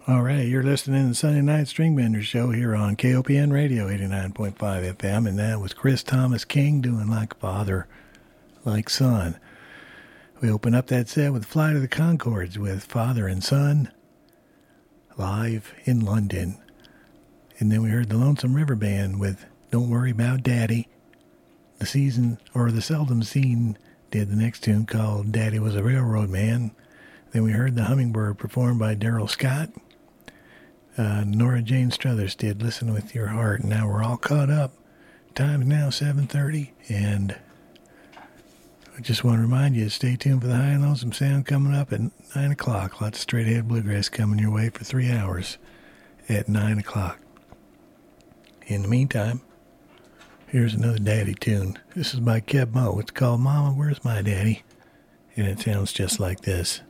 All right, you're listening to the Sunday Night Stringbender Show here on KOPN Radio 89.5 FM, and that was Chris Thomas King doing Like Father, Like Son. We open up that set with Flight of the Conchords with Father and Son, live in London. And then we heard the Lonesome River Band with Don't Worry About Daddy. The Seldom Seen did the next tune called Daddy Was a Railroad Man. Then we heard the Hummingbird performed by Daryl Scott. Nora Jane Struthers did Listen With Your Heart. And now we're all caught up. Time's now 7:30, and I just want to remind you, stay tuned for the High and Lonesome Sound coming up at 9 o'clock. Lots of straight-ahead bluegrass coming your way for 3 hours at 9 o'clock. In the meantime, here's another daddy tune. This is by Keb Mo. It's called Mama, Where's My Daddy? And it sounds just like this.